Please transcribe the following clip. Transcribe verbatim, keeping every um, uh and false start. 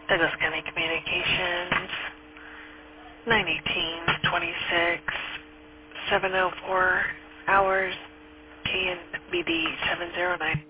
Douglas County Communications, nine eighteen twenty-six, seven oh four hours, T N B D seven zero nine.